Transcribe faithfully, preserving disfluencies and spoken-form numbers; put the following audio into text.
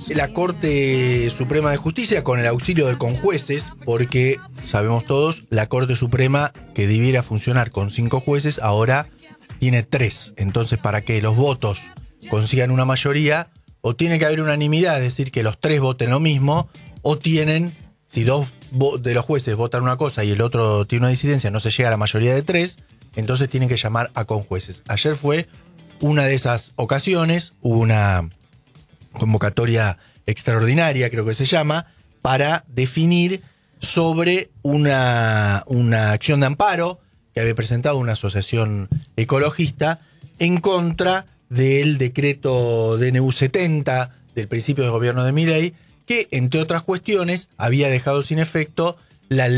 la Corte Suprema de Justicia con el auxilio de conjueces, porque sabemos todos, la Corte Suprema, que debiera funcionar con cinco jueces, ahora tiene tres. Entonces, para que los votos consigan una mayoría, o tiene que haber unanimidad, es decir, que los tres voten lo mismo, o tienen, si dos de los jueces votan una cosa y el otro tiene una disidencia, no se llega a la mayoría de tres, entonces tienen que llamar a conjueces. Ayer fue una de esas ocasiones, hubo una convocatoria extraordinaria, creo que se llama, para definir sobre una, una acción de amparo que había presentado una asociación ecologista en contra del decreto D N U setenta del principio de gobierno de Milei, que, entre otras cuestiones, había dejado sin efecto la ley